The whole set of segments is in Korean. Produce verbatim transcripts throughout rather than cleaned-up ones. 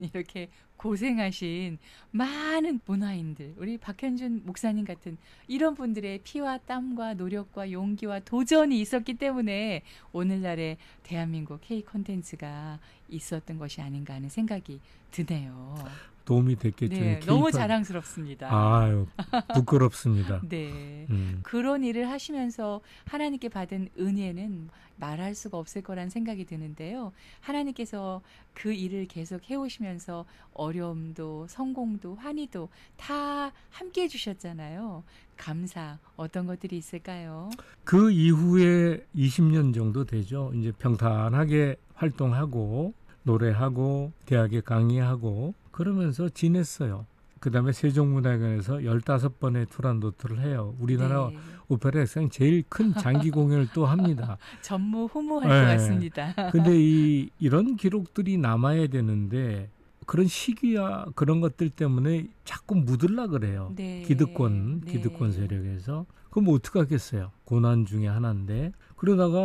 이렇게 고생하신 많은 문화인들, 우리 박현준 목사님 같은 이런 분들의 피와 땀과 노력과 용기와 도전이 있었기 때문에 오늘날의 대한민국 K 콘텐츠가 있었던 것이 아닌가 하는 생각이 드네요. 도움이 됐겠죠. 네, K-팝. 너무 자랑스럽습니다. 아유, 부끄럽습니다. 네, 음. 그런 일을 하시면서 하나님께 받은 은혜는 말할 수가 없을 거란 생각이 드는데요. 하나님께서 그 일을 계속 해오시면서 어려움도 성공도 환희도 다 함께 해주셨잖아요. 감사 어떤 것들이 있을까요? 그 이후에 이십 년 정도 되죠. 이제 평탄하게 활동하고 노래하고 대학에 강의하고 그러면서 지냈어요. 그 다음에 세종문화회관에서 열다섯 번의 투란도트를 해요. 우리나라 네. 오페라 역사상 제일 큰 장기 공연을 또 합니다. 전무후무할 네. 것 같습니다. 근데 이, 이런 기록들이 남아야 되는데 그런 시기와 그런 것들 때문에 자꾸 묻으려 그래요. 네. 기득권, 네. 기득권 세력에서. 그럼 어떻게 하겠어요? 고난 중에 하나인데. 그러다가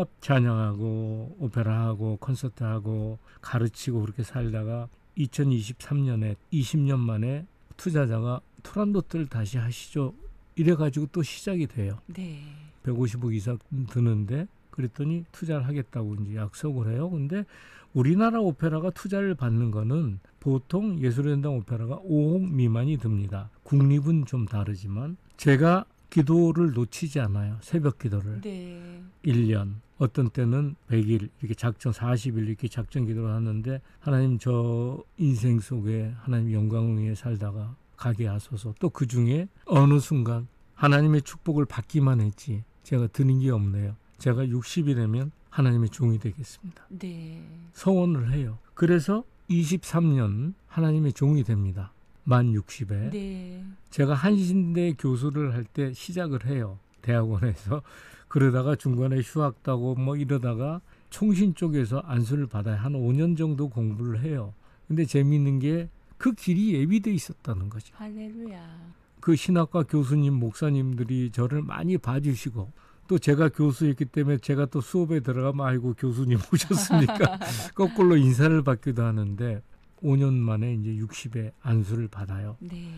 찬양하고 오페라하고 콘서트하고 가르치고 그렇게 살다가 이천이십삼 년에 이십 년 만에 투자자가 투란도트를 다시 하시죠. 이래가지고 또 시작이 돼요. 네. 백오십억 이상 드는데 그랬더니 투자를 하겠다고 이제 약속을 해요. 근데 우리나라 오페라가 투자를 받는 거는 보통 예술연당 오페라가 오억 미만이 듭니다. 국립은 좀 다르지만 제가 기도를 놓치지 않아요. 새벽 기도를. 네. 일 년, 어떤 때는 백 일, 이렇게 작정 사십 일 이렇게 작정 기도를 하는데 하나님 저 인생 속에 하나님 영광을 위해 살다가 가게 하소서. 또 그 중에 어느 순간 하나님의 축복을 받기만 했지 제가 드는 게 없네요. 제가 육십이 되면 하나님의 종이 되겠습니다. 네. 서원을 해요. 그래서 이십삼 년 하나님의 종이 됩니다. 만 육십에. 네. 제가 한신대 교수를 할 때 시작을 해요. 대학원에서. 그러다가 중간에 휴학 따고 뭐 이러다가 총신 쪽에서 안수를 받아야 한 오 년 정도 공부를 해요. 근데 재미있는 게 그 길이 예비돼 있었다는 거죠. 할렐루야. 그 신학과 교수님, 목사님들이 저를 많이 봐주시고 또 제가 교수였기 때문에 제가 또 수업에 들어가면 아이고 교수님 오셨습니까? 거꾸로 인사를 받기도 하는데 오 년 만에 이제 육십에 안수를 받아요. 네.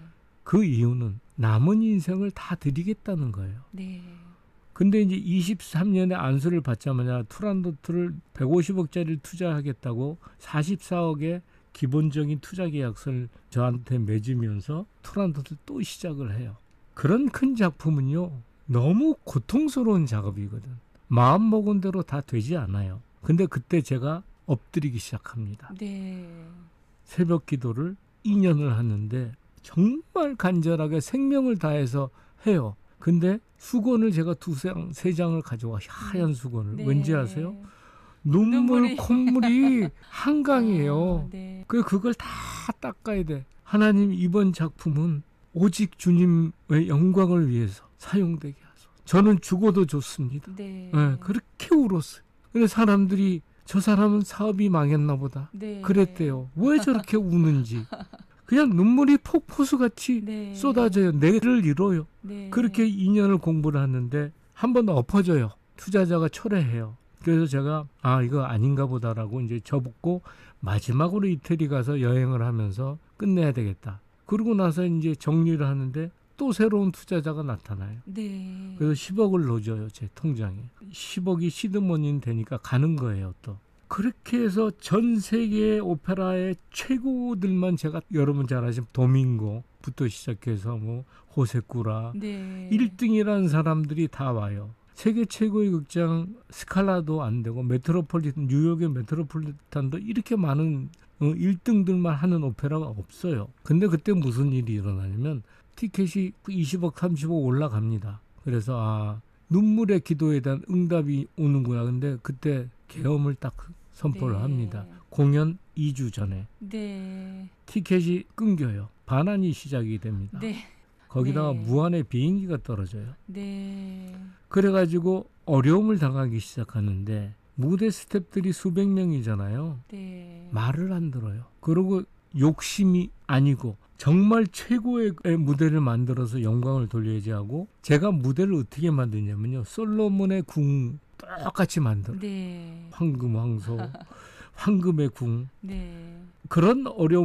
그 이유는 남은 인생을 다 드리겠다는 거예요. 네. 근데 이제 이십삼 년에 안수를 받자마자 투란도트를 백오십억짜리를 투자하겠다고 사십사억의 기본적인 투자 계약서를 저한테 맺으면서 투란도트를 또 시작을 해요. 그런 큰 작품은요. 너무 고통스러운 작업이거든. 마음 먹은 대로 다 되지 않아요. 근데 그때 제가 엎드리기 시작합니다. 네. 새벽 기도를 이 년을 하는데 정말 간절하게 생명을 다해서 해요. 근데 수건을 제가 두 장, 세 장을 가져와 하얀 수건을. 네. 왠지 아세요? 눈물, 눈물이. 콧물이 한강이에요. 아, 네. 그래서 그걸 다 닦아야 돼. 하나님 이번 작품은 오직 주님의 영광을 위해서 사용되게 하소서. 저는 죽어도 좋습니다. 네. 네, 그렇게 울었어요. 그래서 사람들이 저 사람은 사업이 망했나 보다. 네. 그랬대요. 왜 저렇게 우는지. 그냥 눈물이 폭포수같이 네. 쏟아져요. 내를 잃어요. 네. 그렇게 이 년을 공부를 하는데 한 번 엎어져요. 투자자가 철회해요. 그래서 제가 아 이거 아닌가 보다라고 이제 접고 마지막으로 이태리 가서 여행을 하면서 끝내야 되겠다. 그러고 나서 이제 정리를 하는데 또 새로운 투자자가 나타나요. 네. 그래서 십억을 넣어줘요. 제 통장에. 십억이 시드머니 되니까 가는 거예요. 또. 그렇게 해서 전 세계의 오페라의 최고들만 제가 여러분 잘 아시는 도밍고부터 시작해서 뭐 호세쿠라 네. 일 등이라는 사람들이 다 와요. 세계 최고의 극장 스칼라도 안 되고 메트로폴리탄 뉴욕의 메트로폴리탄도 이렇게 많은 일 등들만 하는 오페라가 없어요. 근데 그때 무슨 일이 일어나냐면 티켓이 이십억 삼십억 올라갑니다. 그래서 아 눈물의 기도에 대한 응답이 오는구나. 근데 그때 계엄을 딱 선포를 네. 합니다. 공연 이 주 전에. 네. 티켓이 끊겨요. 반환이 시작이 됩니다. 네. 거기다가 네. 무한의 비행기가 떨어져요. 네. 그래가지고 어려움을 당하기 시작하는데 무대 스태프들이 수백 명이잖아요. 네. 말을 안 들어요. 그리고 욕심이 아니고 정말 최고의 무대를 만들어서 영광을 돌려야지 하고 제가 무대를 어떻게 만드냐면요. 솔로몬의 궁 똑같이 만들어요. 네. 황금 황소 황금의 궁 네. 그런 어려움